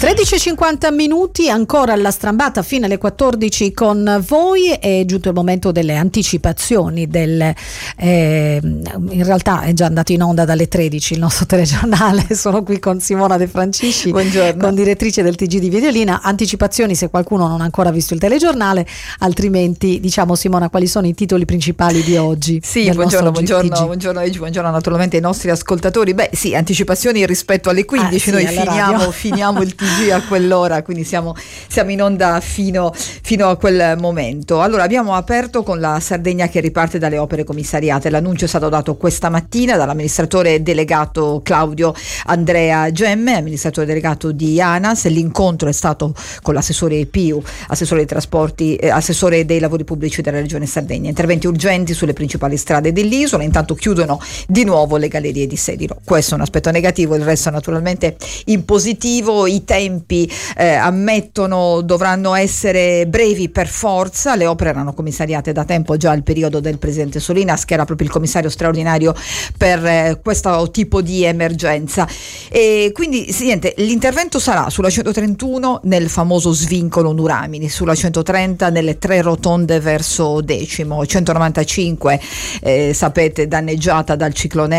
13:50 ancora alla strambata fino alle 14 con voi. È giunto il momento delle anticipazioni in realtà è già andato in onda dalle 13 il nostro telegiornale. Sono qui con Simona De Francisci, buongiorno, con direttrice del TG di Videolina. Anticipazioni se qualcuno non ha ancora visto il telegiornale, altrimenti diciamo, Simona, quali sono i titoli principali di oggi? Sì, buongiorno Luigi, buongiorno naturalmente ai nostri ascoltatori. Beh sì, anticipazioni rispetto alle 15, sì, noi finiamo il TG a quell'ora, quindi siamo in onda fino a quel momento. Allora, abbiamo aperto con la Sardegna che riparte dalle opere commissariate. L'annuncio è stato dato questa mattina dall'amministratore delegato Claudio Andrea Gemme, amministratore delegato di ANAS. L'incontro è stato con l'assessore Piu, assessore dei trasporti, assessore dei lavori pubblici della regione Sardegna. Interventi urgenti sulle principali strade dell'isola. Intanto chiudono di nuovo le gallerie di Sedilo. Questo è un aspetto negativo, il resto naturalmente in positivo. I tempi ammettono dovranno essere brevi per forza. Le opere erano commissariate da tempo, già al periodo del presidente Solinas, che era proprio il commissario straordinario per questo tipo di emergenza. E quindi niente, l'intervento sarà sulla 131 nel famoso svincolo Nuramini, sulla 130 nelle 3 rotonde verso Decimo, 195 sapete danneggiata dal ciclone